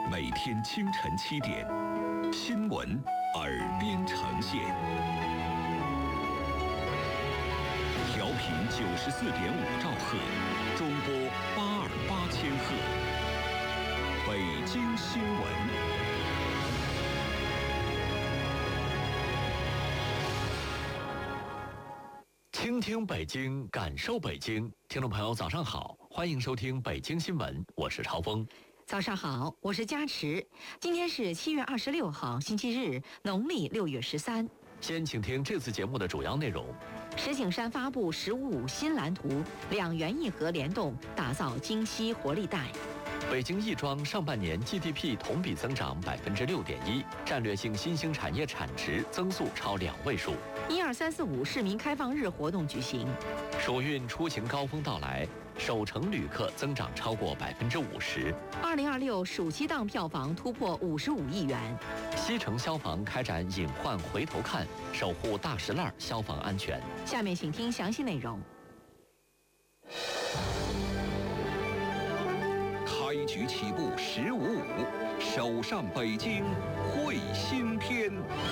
每天清晨7点，新闻耳边呈现，调频94.5兆赫，中波828千赫，北京新闻。倾听北京，感受北京。听众朋友，早上好，欢迎收听北京新闻，我是朝峰。 早上好，我是佳池。今天是7月26号，星期日，农历6月13。 先请听这次节目的主要内容。 石景山发布“15+5”新蓝图，2元1核联动，打造京西活力带。 北京亦庄上半年 GDP 同比增长6.1%，战略性新兴产业产值增速超2位数。 12345市民开放日活动举行。 暑运出行高峰到来，首程旅客增长超过50%。 2026暑期档票房突破55亿元。 西城消防开展隐患回头看，守护大石烂消防安全。 下面请听详细内容。 开局起步15.5，首上北京会新篇。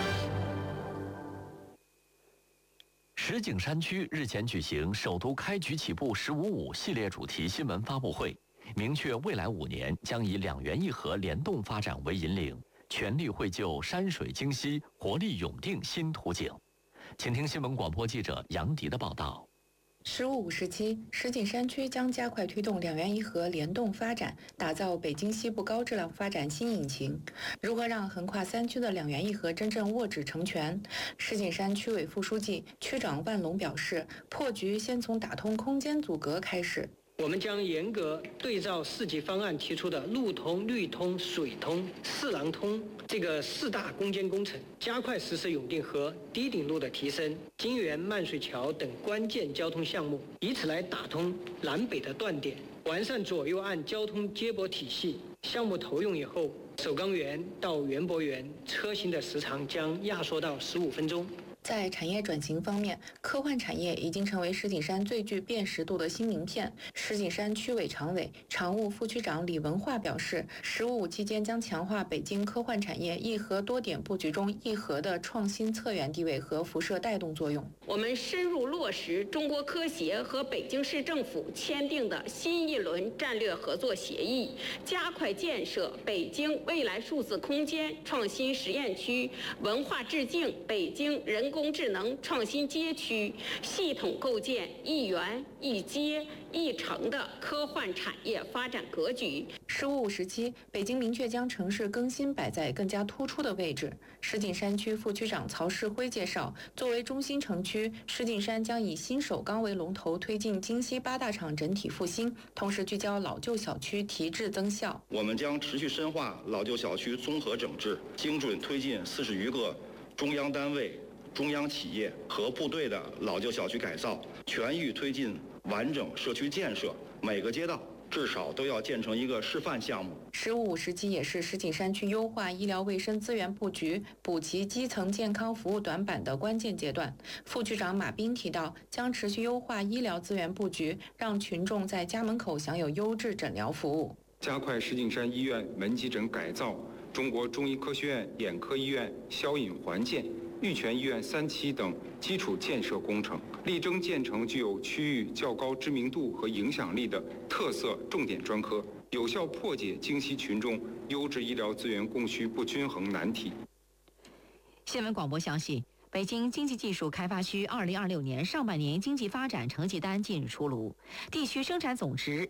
石景山区日前举行首都开局起步15.5系列主题新闻发布会，明确未来5年将以2元1核联动发展为引领，全力绘就山水京西、活力永定新图景。请听新闻广播记者杨迪的报道。 15.5时期，石景山区将加快推动2元1核联动发展，打造北京西部高质量发展新引擎。如何让横跨3区的2元1核真正握指成拳？石景山区委副书记、区长万龙表示，破局先从打通空间阻隔开始。 我们将严格对照4级方案提出的路通、绿通、水通、四廊通这个4大攻坚工程，加快实施永定河低顶路的提升、金源漫水桥等关键交通项目，以此来打通南北的断点，完善左右岸交通接驳体系。项目投用以后，首钢园到园博园车行的时长将压缩到15分钟。 在产业转型方面，科幻产业已经成为石景山最具辨识度的新名片。石景山区委常委、常务副区长李文化表示，15.5期间将强化北京科幻产业1核多点布局中1核的创新策源地位和辐射带动作用。 我们深入落实中国科协和北京市政府签订的新一轮战略合作协议，加快建设北京未来数字空间创新实验区、文化致敬北京人工智能创新街区，系统构建一园一街一城的科幻产业发展格局。 15.5时期，北京明确将城市更新摆在更加突出的位置。石景山区副区长曹世辉介绍，作为中心城区，石景山将以新首钢为龙头，推进京西8大厂整体复兴，同时聚焦老旧小区提质增效。 我们将持续深化老旧小区综合整治，精准推进40余个中央单位、中央企业和部队的老旧小区改造，全域推进完整社区建设，每个街道至少都要建成一个示范项目。 15.5时期也是石景山区优化医疗卫生资源布局、补齐基层健康服务短板的关键阶段。副区长马斌提到，将持续优化医疗资源布局，让群众在家门口享有优质诊疗服务。 加快石景山医院门急诊改造，中国中医科学院眼科医院消隐环建、玉泉医院3期等基础建设工程，力争建成具有区域较高知名度和影响力的特色重点专科，有效破解京西群众优质医疗资源供需不均衡难题。 新闻广播消息，北京经济技术开发区2026年上半年经济发展成绩单近日出炉，地区生产总值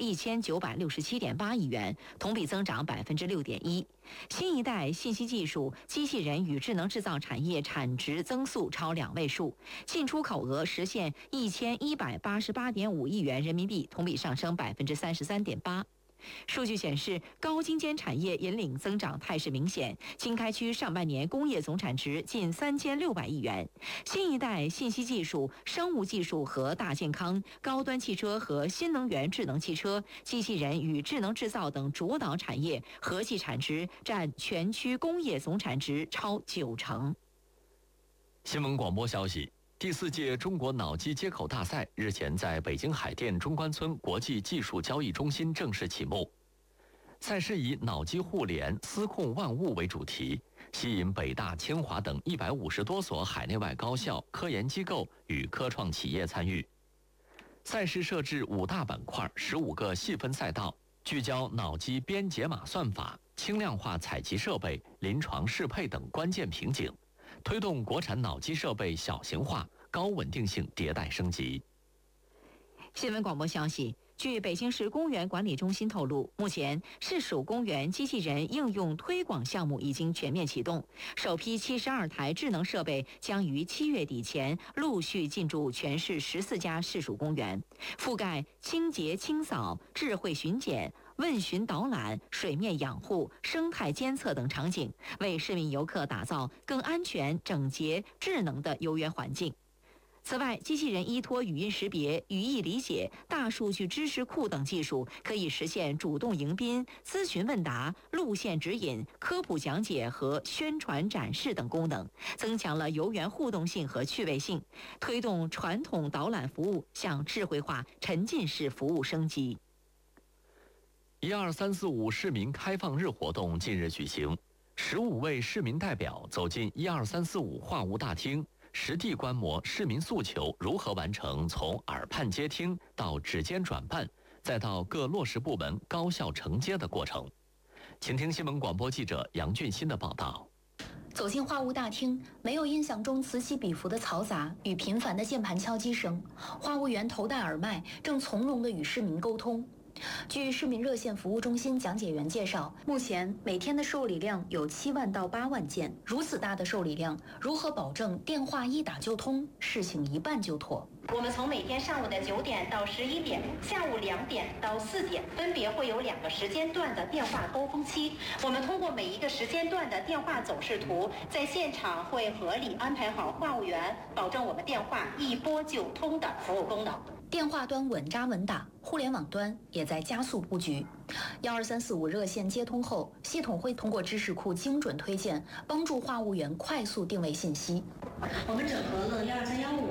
1967.8亿元，同比增长6.1%。新一代信息技术、机器人与智能制造产业产值增速超2位数，进出口额实现1188.5亿元人民币，同比上升33.8%。数据显示，高精尖产业引领增长态势明显。经开区上半年工业总产值近3600亿元，新一代信息技术、生物技术和大健康、高端汽车和新能源智能汽车、机器人与智能制造等主导产业合计产值占全区工业总产值超90%。 新闻广播消息。第4届中国脑机接口大赛日前在北京海淀中关村国际技术交易中心正式启幕。 赛事以脑机互联、司控万物为主题，吸引北大、清华等150多所海内外高校、科研机构与科创企业参与。赛事设置5大板块、15个细分赛道，聚焦脑机编解码算法、轻量化采集设备、临床适配等关键瓶颈，推动国产脑机设备小型化、高稳定性迭代升级。 新闻广播消息，据北京市公园管理中心透露，目前市属公园机器人应用推广项目已经全面启动，首批72台智能设备将于7月底前陆续进驻全市14家市属公园，覆盖清洁清扫、智慧巡检、问询导览、水面养护、生态监测等场景，为市民游客打造更安全、整洁、智能的游园环境。此外，机器人依托语音识别、语义理解、大数据知识库等技术，可以实现主动迎宾、咨询问答、路线指引、科普讲解和宣传展示等功能，增强了游园互动性和趣味性，推动传统导览服务向智慧化沉浸式服务升级。 12345市民开放日活动近日举行，15位市民代表走进12345话务大厅，实地观摩市民诉求如何完成从耳畔接听到指尖转办，再到各落实部门高效承接的过程。请听新闻广播记者杨俊新的报道。 走进话务大厅，没有印象中此起彼伏的嘈杂与频繁的键盘敲击声，话务员头戴耳麦，正从容地与市民沟通。据市民热线服务中心讲解员介绍，目前每天的受理量有7万到8万件，如此大的受理量，如何保证电话一打就通，事情一办就妥？ 我们从每天上午的9点到11点，下午2点到4点，分别会有2个时间段的电话高峰期。我们通过每一个时间段的电话走势图，在现场会合理安排好话务员，保证我们电话一拨就通的服务功能。 电话端稳扎稳打，互联网端也在加速布局。12345热线接通后，系统会通过知识库精准推荐，帮助话务员快速定位信息。 我们整合了12315